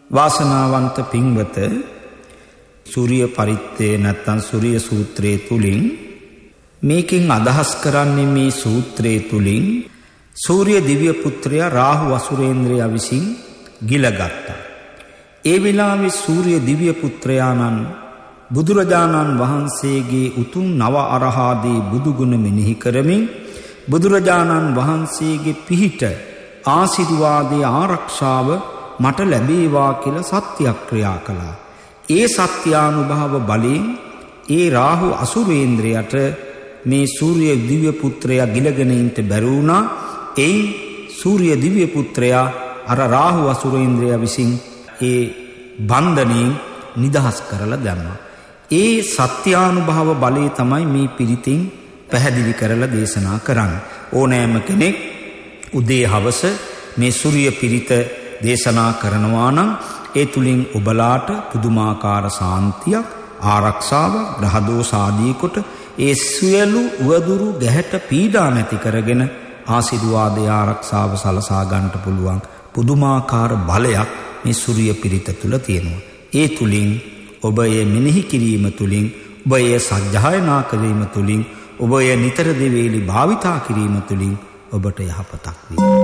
වාසනාවන්ත පින්වත සූර්ය පරිත්තේ නැත්නම් සූර්ය සූත්‍රයේ තුලින් මේකෙන් අදහස් කරන්නේ මේ සූත්‍රයේ තුලින් සූර්ය දිව්‍ය පුත්‍රයා රාහු අසුරේන්ද්‍රයා විසින් ගිලගත්තා. ඒ වෙලාවේ සූර්ය දිව්‍ය පුත්‍රයාණන් බුදුරජාණන් වහන්සේගේ උතුම් නව අරහාදී බුදුගුණ මෙනෙහි කරමින් බුදුරජාණන් වහන්සේගේ පිහිට ආශිර්වාදයේ ආරක්ෂාව මට ලැබේවා කියලා සත්‍යක්‍රියා කළා. ඒ සත්‍යානුභව බලයෙන් ඒ රාහු අසුරේන්ද්‍රයට මේ සූර්ය දිව්‍ය පුත්‍රයා ගිලගෙන ඉන්න බැරි වුණා. එයින් සූර්ය දිව්‍ය පුත්‍රයා අර රාහු අසුරේන්ද්‍රයා විසින් ඒ බන්ධනයෙන් නිදහස් කරලා දැම්මා. ඒ සත්‍යානුභව බලය තමයි මේ පිරිතින් පැහැදිලි කරලා දේශනා කරන්නේ. ඕනෑම කෙනෙක් උදේ හවස මේ සූර්ය පිරිත දේශනා කරනවා නම් ඒ තුලින් ඔබලාට පුදුමාකාර සාන්තියක් ආරක්ෂාව ග්‍රහ දෝෂ ආදී කොට ඒ සියලු උවදුරු ගැහැට පීඩා නැති කරගෙන ආශිර්වාදයේ ආරක්ෂාව සලසා ගන්නට පුළුවන් පුදුමාකාර බලයක් මේ සූර්ය පිරිත තුල තියෙනවා. ඒ තුලින් ඔබ ඒ මෙනෙහි කිරීම තුලින් ඔබ ඒ සජ්ජායනා කිරීම තුලින් ඔබ ඒ නිතර දෙවේලි භාවිතා කිරීම තුලින් ඔබට යහපතක් වේ.